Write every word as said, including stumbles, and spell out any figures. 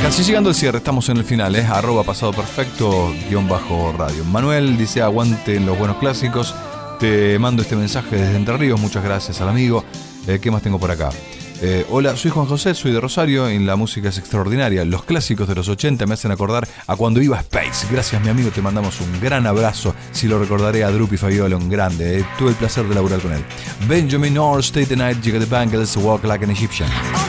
Casi llegando al cierre, estamos en el final, ¿eh? Arroba pasado perfecto, guión bajo radio. Manuel dice, aguanten los buenos clásicos. Te mando este mensaje desde Entre Ríos, muchas gracias al amigo. Eh, ¿Qué más tengo por acá? Eh, hola, soy Juan José, soy de Rosario y la música es extraordinaria. Los clásicos de los ochenta me hacen acordar a cuando iba a Space. Gracias, mi amigo, te mandamos un gran abrazo. Si lo recordaré a Drupi Fabiola, un grande. Eh. Tuve el placer de laburar con él. Benjamin Orr, Stay the Night, Jigga the Bangles, Walk Like an Egyptian.